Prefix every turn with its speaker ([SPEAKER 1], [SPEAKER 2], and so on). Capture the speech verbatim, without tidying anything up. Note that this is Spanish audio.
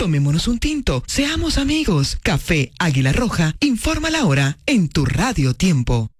[SPEAKER 1] Tomémonos un tinto, seamos amigos. Café Águila Roja, informa la hora en tu Radio Tiempo.